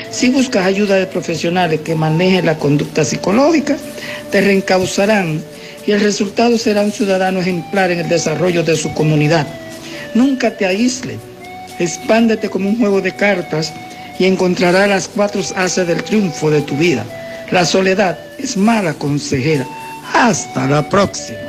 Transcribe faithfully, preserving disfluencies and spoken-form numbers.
Si buscas ayuda de profesionales que manejen la conducta psicológica, te reencauzarán y el resultado será un ciudadano ejemplar en el desarrollo de su comunidad. Nunca te aísles, expándete como un juego de cartas y encontrarás las cuatro haces del triunfo de tu vida. La soledad es mala consejera. Hasta la próxima.